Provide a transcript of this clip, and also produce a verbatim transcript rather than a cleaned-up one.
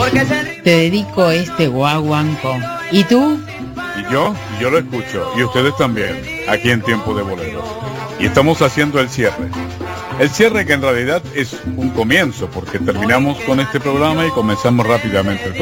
Te dedico este guaguancó. ¿Y tú? Y yo, y yo lo escucho, y ustedes también, aquí en Tiempo de Boleros. Y estamos haciendo el cierre. El cierre que en realidad es un comienzo, porque terminamos con este programa y comenzamos rápidamente el